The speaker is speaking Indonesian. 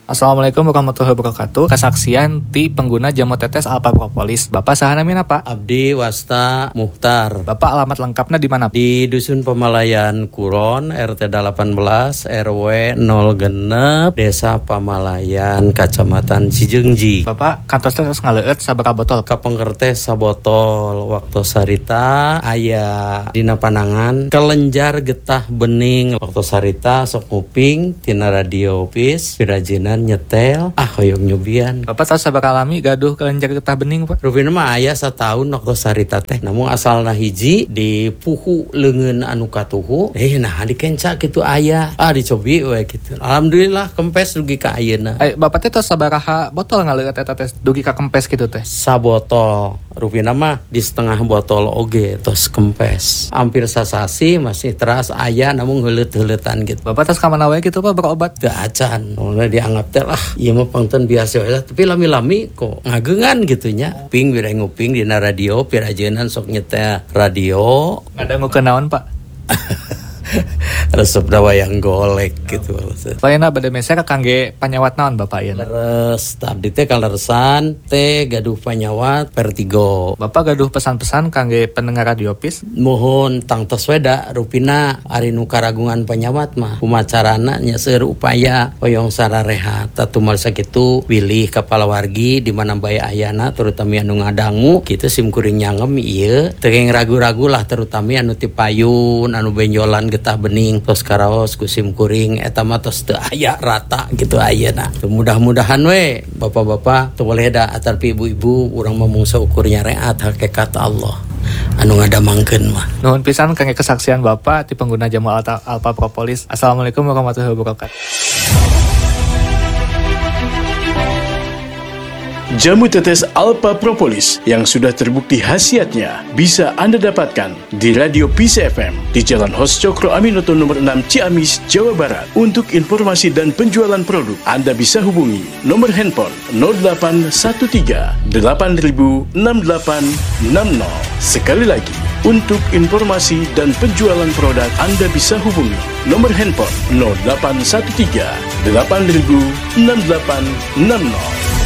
Assalamualaikum warahmatullahi wabarakatuh. Kesaksian ti pengguna jamu tetes Alpha Propolis. Bapak saha namina Pak? Abdi Wasta Muhtar. Bapak alamat lengkapnya di mana? Di Dusun Pamalayan Kuron, RT 18, RW 0 Desa Pamalayan, Kacamatan Cijeungji. Bapak kantos terus ngaleueut sabaraha botol? Kapengker sabotol waktu sarita aya dina panangan kelenjar getah bening waktu sarita sok nguping tina radio pis pirajinan nyetel hoyong nyubian. Bapak tahu sabaraha lami gaduh kelenjar getah bening Pak? Rupina mah aya satahun waktu sarita teh. Namun asalna hiji di puhu leungeun anu katuhu. Nah dikenca kitu aya. Dicobi we kitu. Alhamdulillah kempes dugi ka ayeuna. Bapak teh tahu sabaraha botol ngaleueut eta teh dugi ka kempes kitu teh? Sabotol. Rupina mah di setengah botol oge tos kempes. Hampir sasasi masih teras aya namun heuleut-heuleutan gitu. Bapak tos ka mana wae kitu Pak berobat? Teu acan. Mulai dianggap teh lah ieu mah pangten biasa we tapi lami-lami kok ngageungan gitu nya. Ping bere nguping dina radio pirajeunan sok nyetel radio. Ngadangukeun naon Pak? Resep wayang golek gitu. Lainna bade meser kangge panyawat naon Bapak ieu? Leres abdi teh kaleresan teh gaduh panyawat Vertigo. Bapak gaduh pesan-pesan kangge pendengar radio pis? Mohon tangtos weda rupina ari nu karagungan panyawat mah kumacarana nya seueur upaya hoyong sararehat tatumal sakitu pilih kepala wargi di mana bae ayana terutama anu ngadangu kitu simkuring nyangem ieu teu ragu-ragu lah terutama anu ti payun anu benjolan getah bening tos karaos ku simkuring eta mah tos teu aya rata gitu ayeuna. Mudah-mudahan we bapak-bapak teu boleh da atarpi ibu-ibu urang mah mung saukurnya reat hakikat Allah anu ngadamangkeun mah. Nuhun pisan kangge kesaksian Bapak ti pengguna jamu Alpha Propolis. Assalamualaikum warahmatullahi wabarakatuh. Jamu tetes Alpha Propolis yang sudah terbukti khasiatnya bisa Anda dapatkan di Radio Peace FM di Jalan Hos Cokro Aminoto nomor 6 Ciamis, Jawa Barat. Untuk informasi dan penjualan produk, Anda bisa hubungi nomor handphone 0813 8000 6860. Sekali lagi, untuk informasi dan penjualan produk, Anda bisa hubungi nomor handphone 0813 8000 6860.